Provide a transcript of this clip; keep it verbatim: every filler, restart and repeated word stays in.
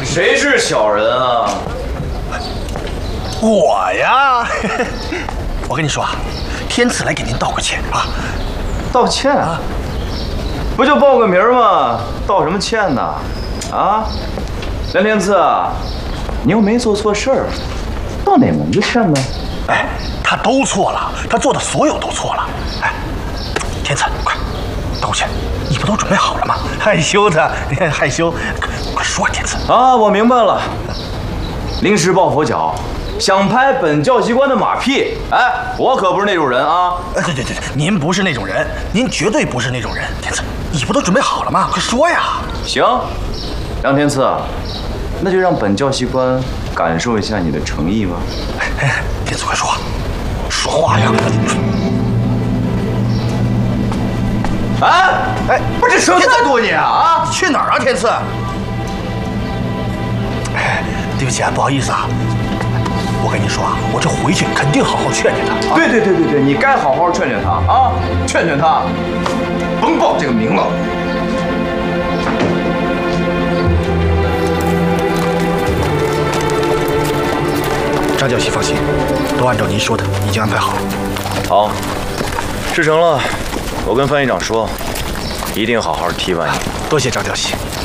谁是小人啊？ 我呀，我跟你说啊，天赐来给您道个歉啊。 道歉啊？不就报个名吗？道什么歉呢？啊，梁天赐啊，你又没做错事儿，道哪门子歉呢？ 哎，他都错了，他做的所有都错了。哎，天赐，快道歉！你不都准备好了吗？害羞的，害羞，快快说，天赐。 啊，我明白了，临时抱佛脚。想拍本教习官的马屁，哎，我可不是那种人啊！ 对对对对，您不是那种人，您绝对不是那种人。天赐，你不都准备好了吗？快说呀！ 行，梁天赐，那就让本教习官感受一下你的诚意吧。 哎，天赐，快说，说话呀！ 哎哎，不是扯太多你啊啊！ 你去哪儿啊，天赐？哎，对不起啊，不好意思啊。我跟你说啊，我这回去肯定好好劝劝他。啊、 对对对对对，你该好好劝劝他啊，劝劝他，甭报这个名了。 张教习放心，都按照您说的，已经安排好了。 好，事成了，我跟范院长说，一定好好提拔你。 多谢张教习。